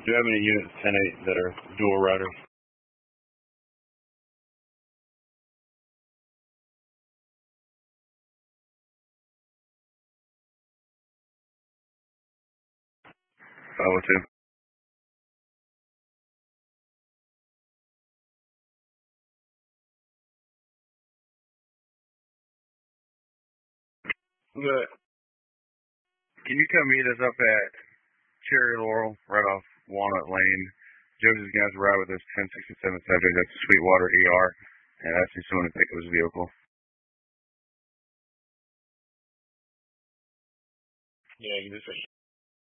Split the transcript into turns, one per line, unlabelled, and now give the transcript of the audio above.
Do you have any units 10-8 that are dual riders? Oh, two. Good. Can you come meet us up at Cherry Laurel, right off Walnut Lane? Josie's going to ride with us 1067 subject. That's Sweetwater ER, and asking someone to pick up his vehicle. Yeah, you can just